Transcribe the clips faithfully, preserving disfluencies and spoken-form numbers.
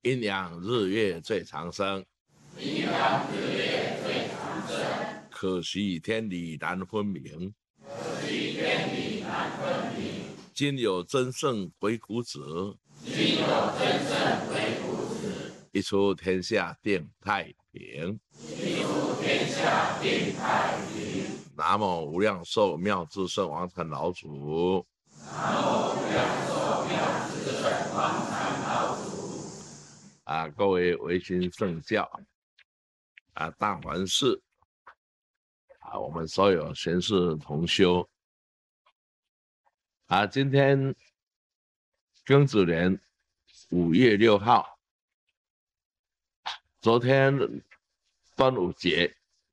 阴阳日月最长生， 阴阳日月最长生。 可惜天理难分明， 可惜天理难分明。 今有真圣鬼谷子， 今有真圣鬼谷子。 一出天下定太平， 一出天下定太平。 南无无量寿妙智圣王禅老祖。 南无无量寿妙智圣王禅老祖。 啊，各位维新圣教啊，大环寺啊，我们所有贤士同修啊，今天庚子年五月六号，昨天端午节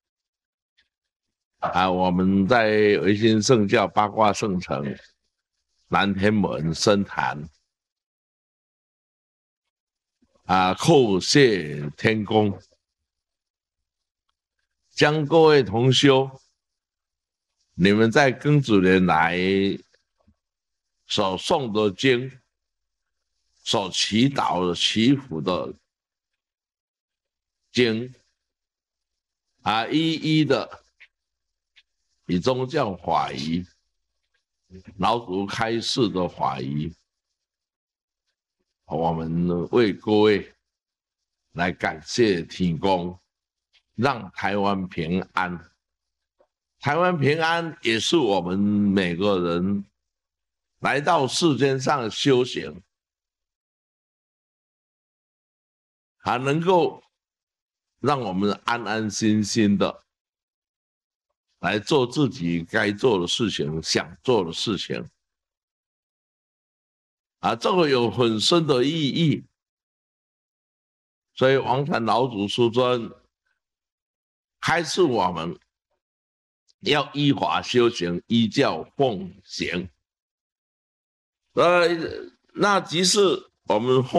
啊，我们在维新圣教八卦圣城南天门深坛啊，叩谢天公，将各位同修，你们在庚子年来所诵的经、所祈祷的祈福的经啊，一一的以宗教法仪、老祖开示的法仪，我们为各位来感谢天公，让台湾平安。台湾平安也是我们每个人来到世间上修行，还能够让我们安安心心的来做自己该做的事情、想做的事情。啊，这个有很深的意义，所以王禅老祖师尊开示我们要依法修行，依教奉行。呃，那即是我们